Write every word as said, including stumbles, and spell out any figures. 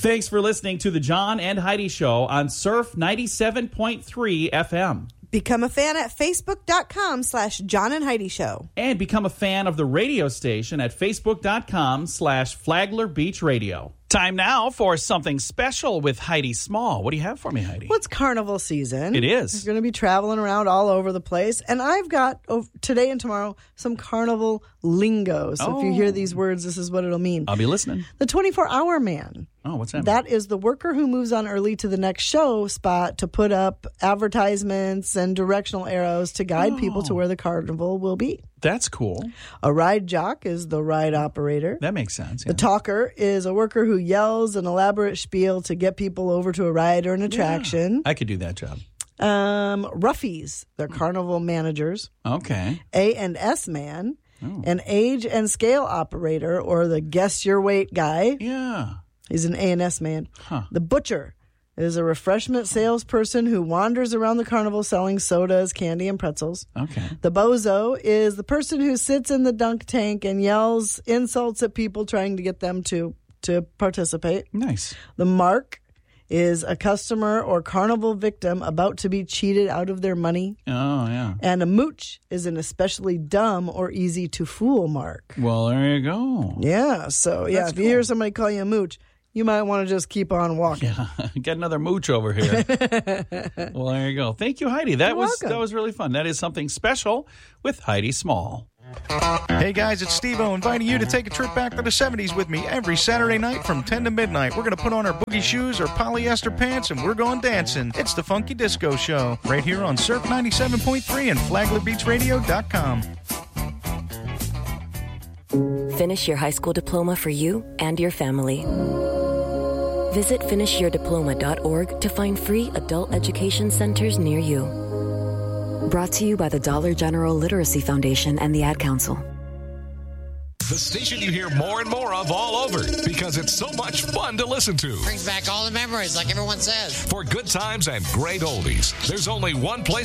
Thanks for listening to the John and Heidi Show on Surf ninety-seven point three F M. Become a fan at facebook.com slash John and Heidi Show. And become a fan of the radio station at facebook.com slash Flagler Beach Radio. Time now for something special with Heidi Small. What do you have for me, Heidi? Well, it's carnival season. It is. We're going to be traveling around all over the place. And I've got, oh, today and tomorrow, some carnival lingo. So oh. if you hear these words, this is what it'll mean. I'll be listening. The twenty-four hour man. Oh, what's that mean? That is the worker who moves on early to the next show spot to put up advertisements and directional arrows to guide oh. people to where the carnival will be. That's cool. A ride jock is the ride operator. That makes sense. Yeah. The talker is a worker who yells an elaborate spiel to get people over to a ride or an attraction. Yeah, I could do that job. Um, roughies, they're carnival managers. Okay. A and S man, oh. an age and scale operator, or the guess your weight guy. Yeah. He's an A and S man. Huh. The butcher is a refreshment salesperson who wanders around the carnival selling sodas, candy, and pretzels. Okay. The bozo is the person who sits in the dunk tank and yells insults at people trying to get them to, to participate. Nice. The mark is a customer or carnival victim about to be cheated out of their money. Oh, yeah. And a mooch is an especially dumb or easy to fool mark. Well, there you go. Yeah, so yeah, That's if you cool. hear somebody call you a mooch, you might want to just keep on walking. Yeah, get another mooch over here. Well, there you go. Thank you, Heidi. That You're was welcome. that was really fun. That is something special with Heidi Small. Hey guys, it's Steve-O inviting you to take a trip back to the seventies with me every Saturday night from ten to midnight. We're going to put on our boogie shoes or polyester pants and we're going dancing. It's the Funky Disco Show right here on Surf ninety-seven point three and Flagler Beach Radio dot com. Finish your high school diploma for you and your family. Visit finish your diploma dot org to find free adult education centers near you. Brought to you by the Dollar General Literacy Foundation and the Ad Council. The station you hear more and more of all over because it's so much fun to listen to. Brings back all the memories, like everyone says. For good times and great oldies, there's only one place